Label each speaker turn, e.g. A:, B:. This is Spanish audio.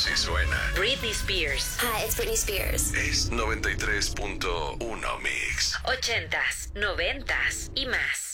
A: Así suena
B: Britney Spears.
C: Hi, it's Britney Spears.
A: es 93.1 Mix.
B: 80s, 90s y más.